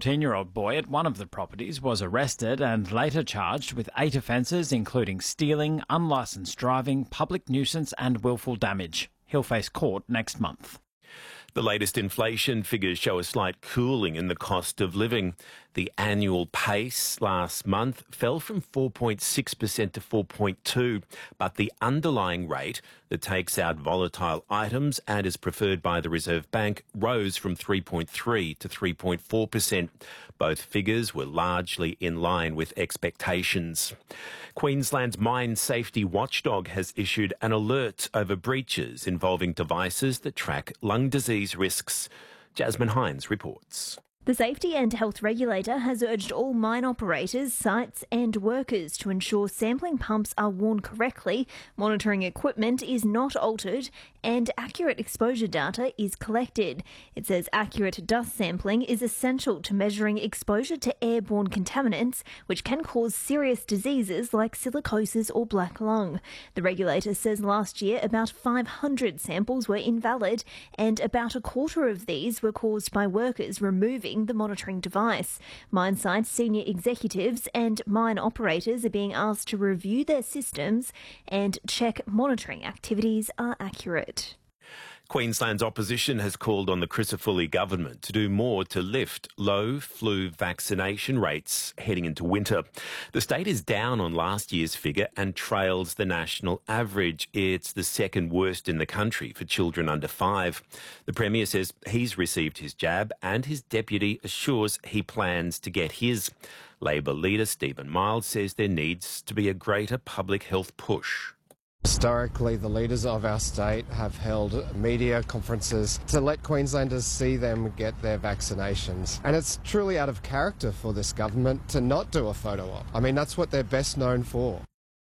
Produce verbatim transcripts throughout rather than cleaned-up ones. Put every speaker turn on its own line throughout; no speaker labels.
fourteen-year-old boy at one of the properties was arrested and later charged with eight offences, including stealing, unlicensed driving, public nuisance and willful damage. He'll face court next month.
The latest inflation figures show a slight cooling in the cost of living. The annual pace last month fell from four point six percent to four point two percent, but the underlying rate that takes out volatile items and is preferred by the Reserve Bank rose from three point three to three point four percent. Both figures were largely in line with expectations. Queensland's mine safety watchdog has issued an alert over breaches involving devices that track lung disease risks. Jasmine Hines reports.
The Safety and Health Regulator has urged all mine operators, sites and workers to ensure sampling pumps are worn correctly, monitoring equipment is not altered and accurate exposure data is collected. It says accurate dust sampling is essential to measuring exposure to airborne contaminants, which can cause serious diseases like silicosis or black lung. The regulator says last year about five hundred samples were invalid and about a quarter of these were caused by workers removing the monitoring device. Mine site senior executives and mine operators are being asked to review their systems and check monitoring activities are accurate.
Queensland's opposition has called on the Crisafulli government to do more to lift low flu vaccination rates heading into winter. The state is down on last year's figure and trails the national average. It's the second worst in the country for children under five. The Premier says he's received his jab and his deputy assures he plans to get his. Labor leader Stephen Miles says there needs to be a greater public health push.
Historically, the leaders of our state have held media conferences to let Queenslanders see them get their vaccinations. And it's truly out of character for this government to not do a photo op. I mean, that's what they're best known for.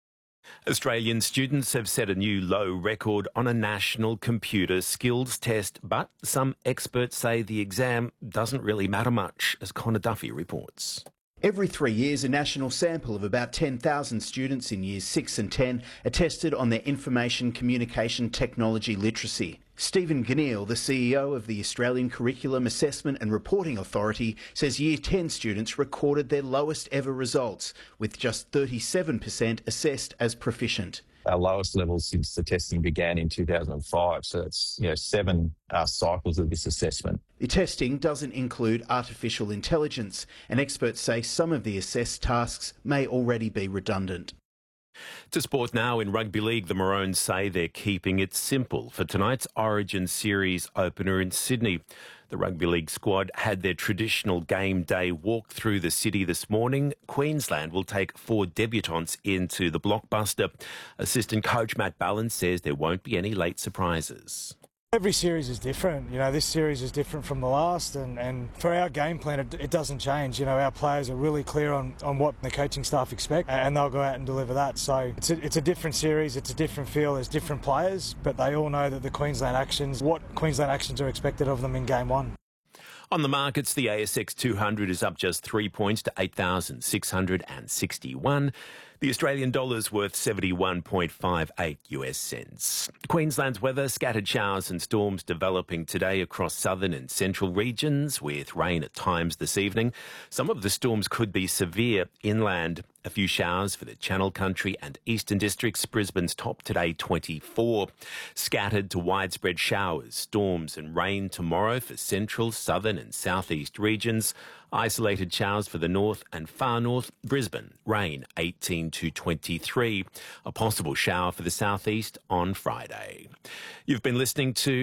Australian students have set a new low record on a national computer skills test, but some experts say the exam doesn't really matter much, as Connor Duffy reports.
Every three years, a national sample of about ten thousand students in years six and ten are tested on their information communication technology literacy. Stephen Ganneil, the C E O of the Australian Curriculum Assessment and Reporting Authority, says year ten students recorded their lowest ever results, with just thirty-seven percent assessed as proficient.
Our lowest levels since the testing began in two thousand five, so it's you know seven uh, cycles of this assessment.
The testing doesn't include artificial intelligence, and experts say some of the assessed tasks may already be redundant.
To sport now. In rugby league, the Maroons say they're keeping it simple for tonight's Origin Series opener in Sydney. The rugby league squad had their traditional game day walk through the city this morning. Queensland will take four debutants into the blockbuster. Assistant coach Matt Ballin says there won't be any late surprises.
Every series is different. You know, this series is different from the last, and, and for our game plan, it, it doesn't change. You know, our players are really clear on, on what the coaching staff expect, and they'll go out and deliver that. So it's a, it's a different series, it's a different feel, there's different players, but they all know that the Queensland actions, what Queensland actions are expected of them in game one.
On the markets, the A S X two hundred is up just three points to eight thousand six hundred sixty-one. The Australian dollar is worth seventy-one point five eight US cents. Queensland's weather, scattered showers and storms developing today across southern and central regions, with rain at times this evening. Some of the storms could be severe inland. A few showers for the Channel Country and Eastern Districts. Brisbane's top today, twenty-four. Scattered to widespread showers, storms and rain tomorrow for central, southern and southeast regions. Isolated showers for the north and far north. Brisbane, rain eighteen to twenty-three. A possible shower for the southeast on Friday. You've been listening to